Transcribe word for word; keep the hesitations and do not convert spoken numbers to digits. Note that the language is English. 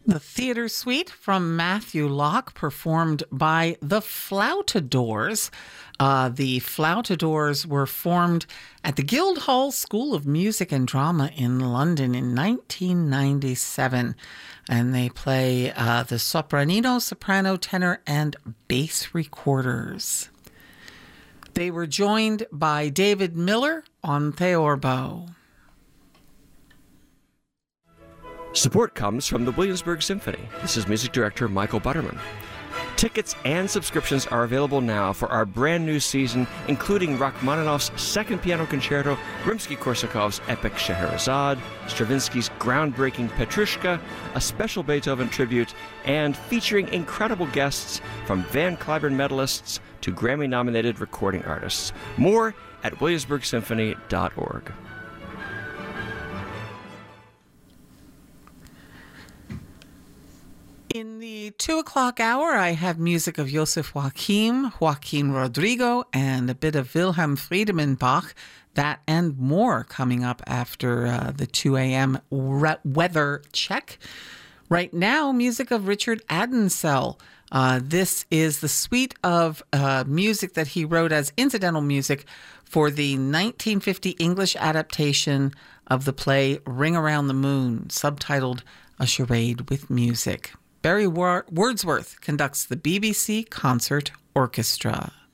The Theatre Suite from Matthew Locke, performed by the Floutadors. Uh, the Floutadors were formed at the Guildhall School of Music and Drama in London in nineteen ninety-seven. And they play uh, the sopranino, soprano, tenor, and bass recorders. They were joined by David Miller on theorbo. Support comes from the Williamsburg Symphony. This is music director Michael Butterman. Tickets and subscriptions are available now for our brand new season, including Rachmaninoff's Second Piano Concerto, Rimsky-Korsakov's epic Scheherazade, Stravinsky's groundbreaking Petrushka, a special Beethoven tribute, and featuring incredible guests from Van Cliburn medalists to Grammy-nominated recording artists. More at williamsburg symphony dot org. In the two o'clock hour, I have music of Joseph Joachim, Joaquin Rodrigo, and a bit of Wilhelm Friedemann Bach. That and more coming up after uh, the two a.m. re- weather check. Right now, music of Richard Adensell. Uh, this is the suite of uh, music that he wrote as incidental music for the nineteen fifty English adaptation of the play Ring Around the Moon, subtitled A Charade with Music. Barry Wordsworth conducts the B B C Concert Orchestra.